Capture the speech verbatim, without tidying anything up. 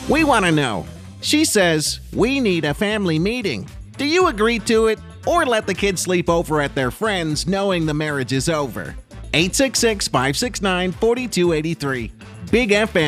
We want to know. She says, we need a family meeting. Do you agree to it or let the kids sleep over at their friends knowing the marriage is over? eight six six, five six nine, four two eight three. Big F M.